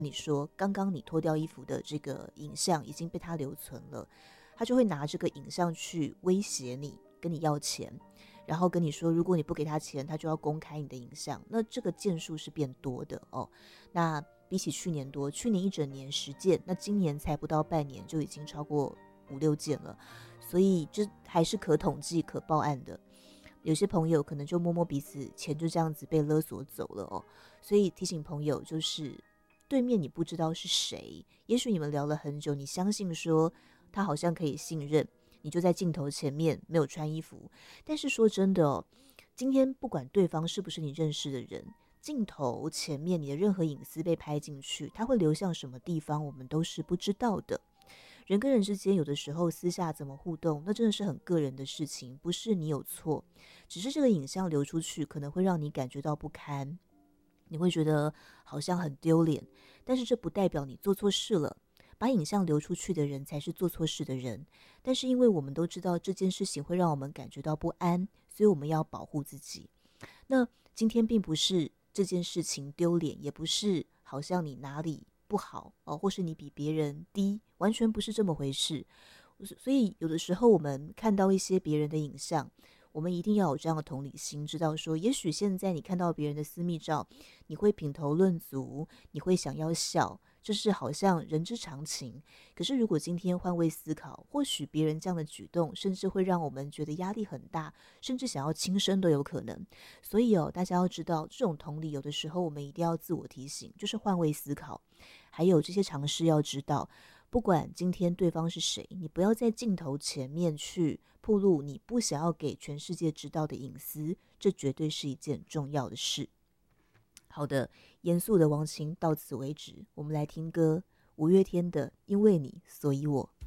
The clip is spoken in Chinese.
你说刚刚你脱掉衣服的这个影像已经被他留存了，他就会拿这个影像去威胁你，跟你要钱，然后跟你说如果你不给他钱，他就要公开你的影像。那这个件数是变多的哦。那比起去年多，去年一整年10件，那今年才不到半年就已经超过5-6件了，所以这还是可统计可报案的。有些朋友可能就摸摸鼻子，钱就这样子被勒索走了哦。所以提醒朋友，就是对面你不知道是谁，也许你们聊了很久，你相信说他好像可以信任，你就在镜头前面没有穿衣服。但是说真的哦，今天不管对方是不是你认识的人，镜头前面你的任何隐私被拍进去，他会流向什么地方，我们都是不知道的。人跟人之间有的时候私下怎么互动，那真的是很个人的事情，不是你有错，只是这个影像流出去可能会让你感觉到不堪，你会觉得好像很丢脸，但是这不代表你做错事了。把影像流出去的人才是做错事的人，但是因为我们都知道这件事情会让我们感觉到不安，所以我们要保护自己。那今天并不是这件事情丢脸，也不是好像你哪里不好哦，或是你比别人低，完全不是这么回事。所以有的时候我们看到一些别人的影像，我们一定要有这样的同理心，知道说，也许现在你看到别人的私密照，你会品头论足，你会想要笑，这是好像人之常情。可是如果今天换位思考，或许别人这样的举动，甚至会让我们觉得压力很大，甚至想要轻生都有可能。所以哦，大家要知道，这种同理有的时候我们一定要自我提醒，就是换位思考。还有这些常识要知道，不管今天对方是谁，你不要在镜头前面去暴露你不想要给全世界知道的隐私，这绝对是一件重要的事。好的，严肃的王琴到此为止，我们来听歌，五月天的《因为你所以我》。